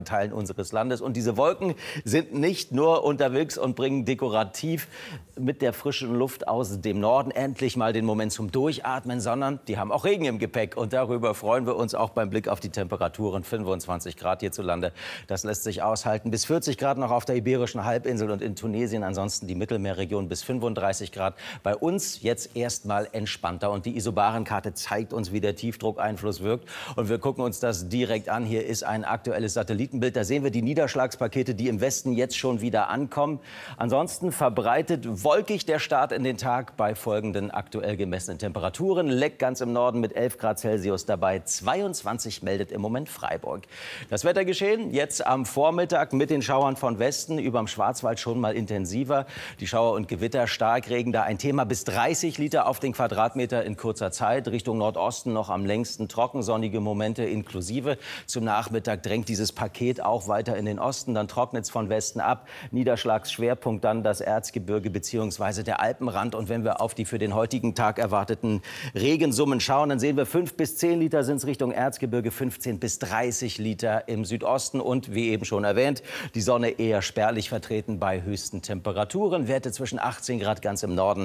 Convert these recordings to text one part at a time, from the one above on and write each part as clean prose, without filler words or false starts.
Teilen unseres Landes. Und diese Wolken sind nicht nur unterwegs und bringen dekorativ mit der frischen Luft aus dem Norden endlich mal den Moment zum Durchatmen, sondern die haben auch Regen im Gepäck. Und darüber freuen wir uns auch beim Blick auf die Temperaturen. 25 Grad hierzulande, das lässt sich aushalten. Bis 40 Grad noch auf der Iberischen Halbinsel und in Tunesien. Ansonsten die Mittelmeerregion bis 35 Grad. Bei uns jetzt erstmal entspannter. Und die Isobarenkarte zeigt uns, wie der Tiefdruckeinfluss wirkt. Und wir gucken uns das direkt an. Hier ist ein aktuelles Satellitenbild. Da sehen wir die Niederschlagspakete, die im Westen jetzt schon wieder ankommen. Ansonsten verbreitet wolkig der Start in den Tag bei folgenden aktuell gemessenen Temperaturen. Leck ganz im Norden mit 11 Grad Celsius dabei. 22 meldet im Moment Freiburg. Das Wettergeschehen jetzt am Vormittag mit den Schauern von Westen. Überm Schwarzwald schon mal intensiver. Die Schauer und Gewitter, Starkregen da ein Thema. Bis 30 Liter auf den Quadratmeter in kurzer Zeit. Richtung Nordosten noch am längsten trockensonnige Momente inklusive. Zum Nachmittag drängt dieses Paket auch weiter in den Osten, dann trocknet es von Westen ab. Niederschlagsschwerpunkt dann das Erzgebirge bzw. der Alpenrand. Und wenn wir auf die für den heutigen Tag erwarteten Regensummen schauen, dann sehen wir 5 bis 10 Liter sind es Richtung Erzgebirge, 15 bis 30 Liter im Südosten. Und wie eben schon erwähnt, die Sonne eher spärlich vertreten bei höchsten Temperaturen. Werte zwischen 18 Grad ganz im Norden,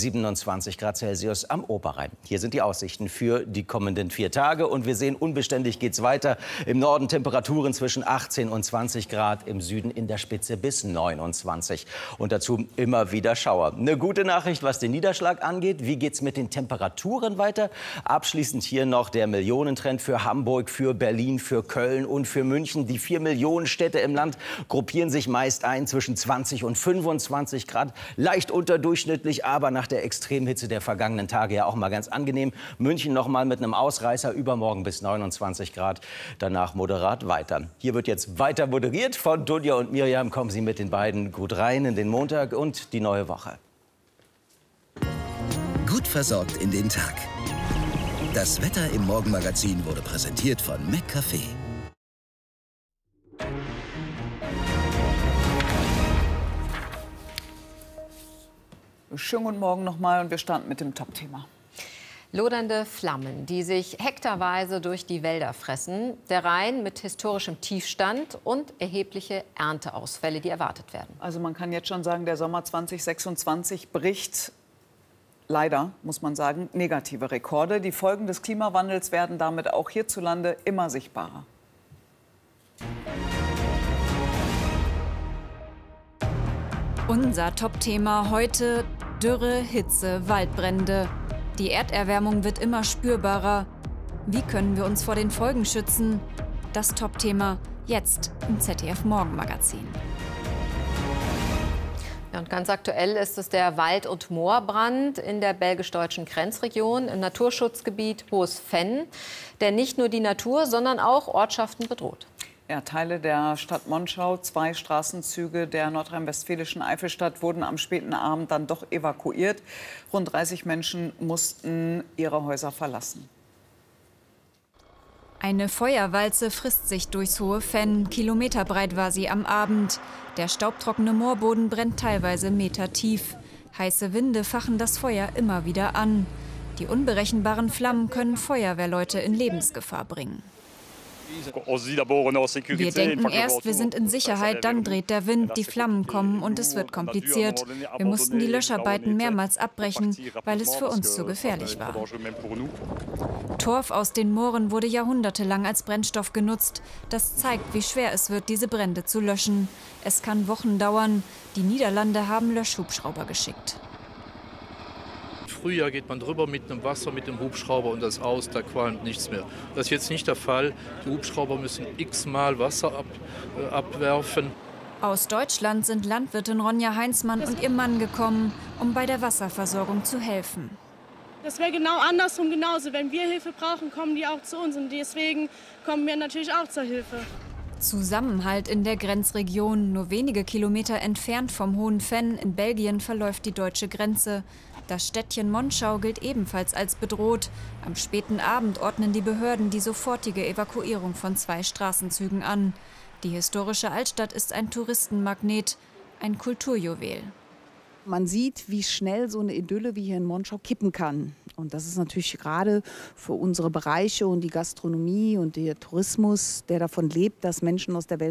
27 Grad Celsius am Oberrhein. Hier sind die Aussichten für die kommenden 4 Tage. Und wir sehen, unbeständig geht es weiter. Im Norden Temperaturen zwischen 18 und 20 Grad, im Süden in der Spitze bis 29. Und dazu immer wieder Schauer. Eine gute Nachricht, was den Niederschlag angeht. Wie geht es mit den Temperaturen weiter? Abschließend hier noch der Millionentrend für Hamburg, für Berlin, für Köln und für München. Die 4 Millionen Städte im Land gruppieren sich meist ein zwischen 20 und 25 Grad. Leicht unterdurchschnittlich, aber nach der Extremhitze der vergangenen Tage ja auch mal ganz angenehm. München noch mal mit einem Ausreißer, übermorgen bis 29 Grad. Danach moderat weiter. Hier wird jetzt weiter moderiert von Dunja und Miriam. Kommen Sie mit den beiden gut rein in den Montag und die neue Woche. Gut versorgt in den Tag. Das Wetter im Morgenmagazin wurde präsentiert von McCafé. Schönen guten Morgen nochmal und wir starten mit dem Top-Thema. Lodernde Flammen, die sich hektarweise durch die Wälder fressen, der Rhein mit historischem Tiefstand und erhebliche Ernteausfälle, die erwartet werden. Also man kann jetzt schon sagen, der Sommer 2026 bricht leider, muss man sagen, negative Rekorde. Die Folgen des Klimawandels werden damit auch hierzulande immer sichtbarer. Unser Top-Thema heute: Dürre, Hitze, Waldbrände. Die Erderwärmung wird immer spürbarer. Wie können wir uns vor den Folgen schützen? Das Top-Thema jetzt im ZDF-Morgenmagazin. Ja, und ganz aktuell ist es der Wald- und Moorbrand in der belgisch-deutschen Grenzregion im Naturschutzgebiet Hohes Venn, der nicht nur die Natur, sondern auch Ortschaften bedroht. Ja, Teile der Stadt Monschau, 2 Straßenzüge der nordrhein-westfälischen Eifelstadt wurden am späten Abend dann doch evakuiert. Rund 30 Menschen mussten ihre Häuser verlassen. Eine Feuerwalze frisst sich durchs Hohe Venn. Kilometerbreit war sie am Abend. Der staubtrockene Moorboden brennt teilweise metertief. Heiße Winde fachen das Feuer immer wieder an. Die unberechenbaren Flammen können Feuerwehrleute in Lebensgefahr bringen. Wir denken erst, wir sind in Sicherheit, dann dreht der Wind, die Flammen kommen und es wird kompliziert. Wir mussten die Löscharbeiten mehrmals abbrechen, weil es für uns zu gefährlich war. Torf aus den Mooren wurde jahrhundertelang als Brennstoff genutzt. Das zeigt, wie schwer es wird, diese Brände zu löschen. Es kann Wochen dauern. Die Niederlande haben Löschhubschrauber geschickt. Frühjahr geht man drüber mit dem Wasser, mit dem Hubschrauber und das aus, da qualmt nichts mehr. Das ist jetzt nicht der Fall. Die Hubschrauber müssen x-mal Wasser abwerfen. Aus Deutschland sind Landwirtin Ronja Heinzmann und ihr Mann gekommen, um bei der Wasserversorgung zu helfen. Das wäre genau andersrum genauso. Wenn wir Hilfe brauchen, kommen die auch zu uns. Und deswegen kommen wir natürlich auch zur Hilfe. Zusammenhalt in der Grenzregion. Nur wenige Kilometer entfernt vom Hohen Venn in Belgien verläuft die deutsche Grenze. Das Städtchen Monschau gilt ebenfalls als bedroht. Am späten Abend ordnen die Behörden die sofortige Evakuierung von 2 Straßenzügen an. Die historische Altstadt ist ein Touristenmagnet, ein Kulturjuwel. Man sieht, wie schnell so eine Idylle wie hier in Monschau kippen kann. Und das ist natürlich gerade für unsere Bereiche und die Gastronomie und der Tourismus, der davon lebt, dass Menschen aus der Welt